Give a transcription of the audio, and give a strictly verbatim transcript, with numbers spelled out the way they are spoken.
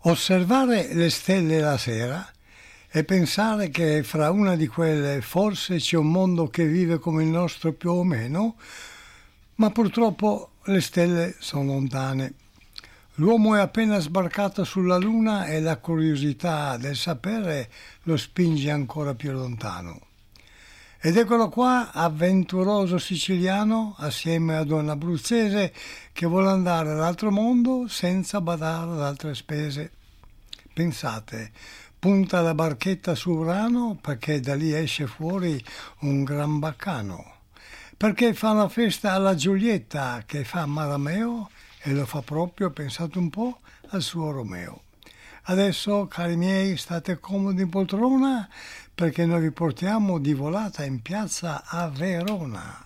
Osservare le stelle la sera e pensare che fra una di quelle forse c'è un mondo che vive come il nostro più o meno, ma purtroppo le stelle sono lontane. L'uomo è appena sbarcato sulla Luna e la curiosità del sapere lo spinge ancora più lontano. Ed eccolo qua, avventuroso siciliano, assieme ad un abruzzese che vuole andare all'altro mondo senza badare ad altre spese. Pensate, punta la barchetta su Urano perché da lì esce fuori un gran baccano. Perché fa una festa alla Giulietta che fa Marameo e lo fa proprio, pensate un po', al suo Romeo. Adesso, cari miei, state comodi in poltrona perché noi vi portiamo di volata in piazza a Verona.